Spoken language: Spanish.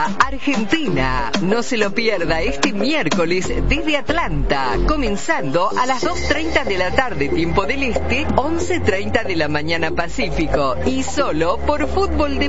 Argentina, no se lo pierda este miércoles desde Atlanta, comenzando a las 2:30 de la tarde tiempo del Este, 11:30 de la mañana Pacífico, y solo por Fútbol de